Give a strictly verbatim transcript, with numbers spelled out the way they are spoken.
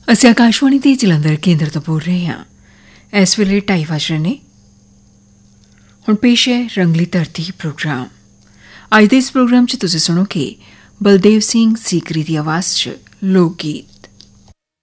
ਅਸੀਂ ਆਕਾਸ਼ਵਾਣੀ ਦੇ ਜਲੰਧਰ ਕੇਂਦਰ ਤੋਂ ਬੋਲ ਰਹੇ ਹਾਂ। ਇਸ ਵੇਲੇ ਢਾਈ ਵੱਜ ਰਹੇ ਨੇ। ਹੁਣ ਪੇਸ਼ ਹੈ ਰੰਗਲੀ ਧਰਤੀ ਪ੍ਰੋਗਰਾਮ। ਅੱਜ ਦੇ ਇਸ ਪ੍ਰੋਗਰਾਮ 'ਚ ਤੁਸੀਂ ਸੁਣੋਗੇ ਬਲਦੇਵ ਸਿੰਘ ਸੀਕਰੀ ਦੀ ਆਵਾਜ਼ 'ਚ ਲੋਕ ਗੀਤ।